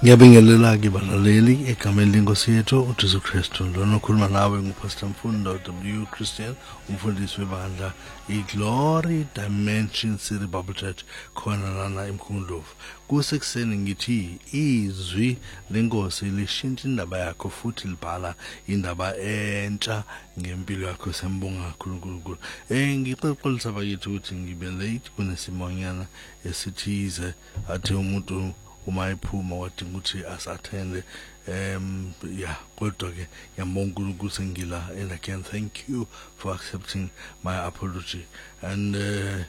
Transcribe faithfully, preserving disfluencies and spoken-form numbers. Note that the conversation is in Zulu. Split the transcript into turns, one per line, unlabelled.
Ngiyabingelela ke balaleli egameni lenkosi yethu uJesu Kristu. Lona okhuluma nawe nguPastor Mfundo W Christian, umfundisi webandla iGlory Dimension City Bible Church khona lana eMkhumbulo. Kusekuseni ngithi izwi lenkosi lishintsha indaba yakho futhi libhala indaba entsha ngempilo yakho. Sembonga kakhulu. Eh ngixoxolisa bakithi ukuthi ngibe late kunesimonyana esithize athi umuntu uma iphuma wadinga ukuthi asathende um yeah kodwa ke ngiyabonga ukuthi ngila, and again thank you for accepting my apology. And uh,